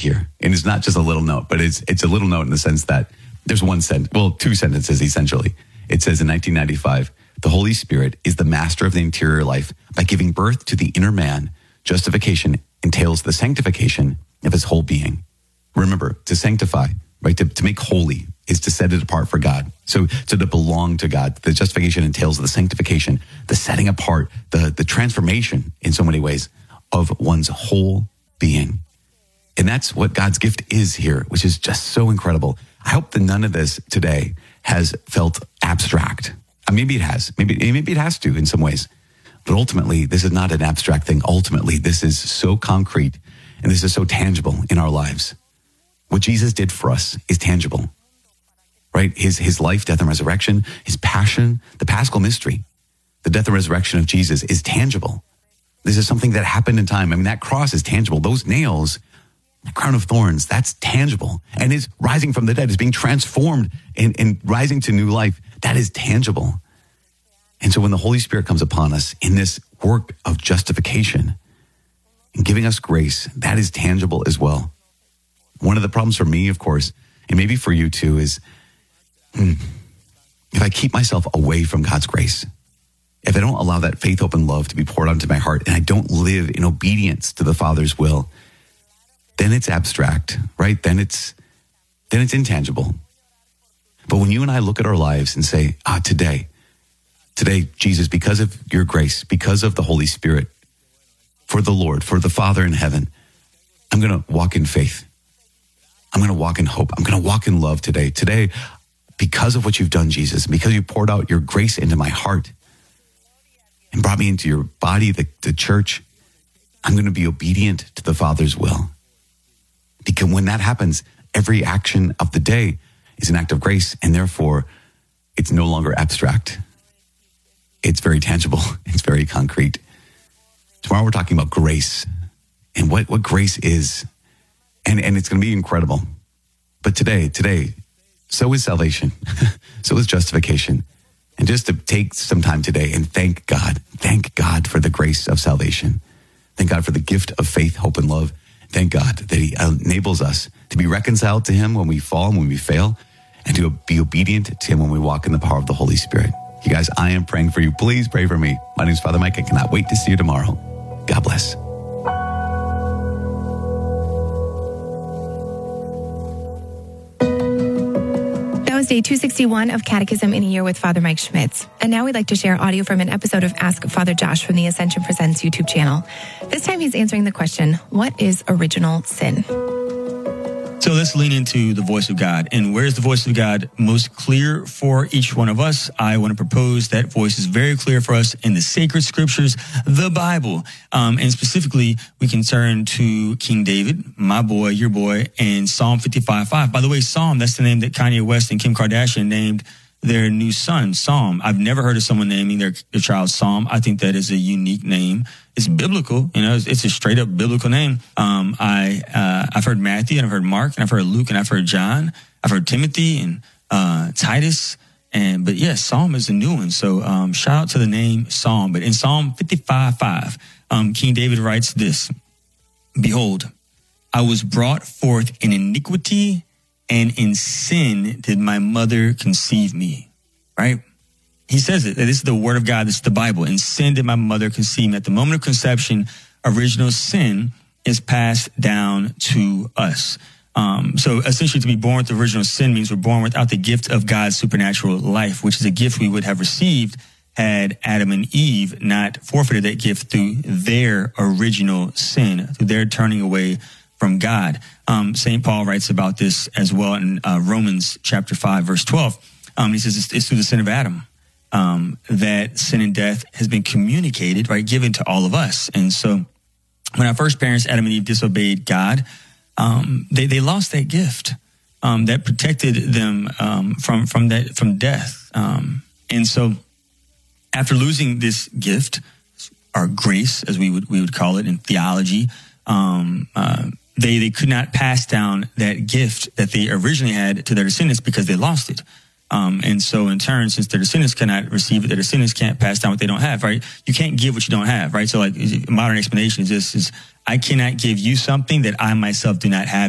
here. And it's not just a little note, but it's a little note in the sense that there's two sentences essentially. It says in 1995, the Holy Spirit is the master of the interior life by giving birth to the inner man. Justification entails the sanctification of his whole being. Remember, to sanctify, right? To make holy is to set it apart for God. So to belong to God. The justification entails the sanctification, the setting apart, the transformation in so many ways of one's whole being. And that's what God's gift is here, which is just so incredible. I hope that none of this today has felt abstract. Maybe it has. Maybe it has to in some ways. But ultimately, this is not an abstract thing. Ultimately, this is so concrete and this is so tangible in our lives. What Jesus did for us is tangible, right? His life, death, and resurrection, his passion, the Paschal mystery, the death and resurrection of Jesus is tangible. This is something that happened in time. I mean, that cross is tangible. Those nails, the crown of thorns, that's tangible. And his rising from the dead is being transformed and rising to new life. That is tangible. And so when the Holy Spirit comes upon us in this work of justification and giving us grace, that is tangible as well. One of the problems for me, of course, and maybe for you too, is if I keep myself away from God's grace, if I don't allow that faith, hope, and love to be poured onto my heart, and I don't live in obedience to the Father's will, then it's abstract, right? Then it's intangible. But when you and I look at our lives and say, today, Jesus, because of your grace, because of the Holy Spirit, for the Lord, for the Father in heaven, I'm going to walk in faith. I'm going to walk in hope. I'm going to walk in love today. Today, because of what you've done, Jesus, because you poured out your grace into my heart and brought me into your body, the church, I'm going to be obedient to the Father's will. Because when that happens, every action of the day is an act of grace, and therefore it's no longer abstract. It's very tangible. It's very concrete. Tomorrow we're talking about grace and what grace is. And it's going to be incredible. But today, so is salvation. So is justification. And just to take some time today and thank God for the grace of salvation. Thank God for the gift of faith, hope, and love. Thank God that he enables us to be reconciled to him when we fall and when we fail, and to be obedient to him when we walk in the power of the Holy Spirit. You guys, I am praying for you. Please pray for me. My name is Father Mike. I cannot wait to see you tomorrow. God bless. That was day 261 of Catechism in a Year with Father Mike Schmitz. And now we'd like to share audio from an episode of Ask Father Josh from the Ascension Presents YouTube channel. This time he's answering the question, what is original sin? So let's lean into the voice of God. And where is the voice of God most clear for each one of us? I want to propose that voice is very clear for us in the sacred scriptures, the Bible. And specifically, we can turn to King David, my boy, your boy, and Psalm 55:5. By the way, Psalm, that's the name that Kanye West and Kim Kardashian named their new son, Psalm. I've never heard of someone naming their child Psalm. I think that is a unique name. It's biblical, it's a straight up biblical name. I've heard Matthew, and I've heard Mark, and I've heard Luke, and I've heard John. I've heard Timothy and Titus. But yes, Psalm is a new one. So shout out to the name Psalm. But in Psalm 55:5, King David writes this: Behold, I was brought forth in iniquity, and in sin did my mother conceive me. Right? He says it. This is the word of God. This is the Bible. In sin did my mother conceive me. At the moment of conception, original sin is passed down to us. So essentially, to be born with original sin means we're born without the gift of God's supernatural life, which is a gift we would have received had Adam and Eve not forfeited that gift through their original sin, through their turning away from God. St. Paul writes about this as well in Romans chapter 5, verse 12. He says it's through the sin of Adam that sin and death has been communicated, right, given to all of us. And so when our first parents, Adam and Eve, disobeyed God, they lost that gift that protected them from death. And so after losing this gift, or grace, as we would call it in theology, they could not pass down that gift that they originally had to their descendants because they lost it. And so in turn, since their descendants cannot receive it, their descendants can't pass down what they don't have, right? You can't give what you don't have, right? So like modern explanation is this: I cannot give you something that I myself do not have.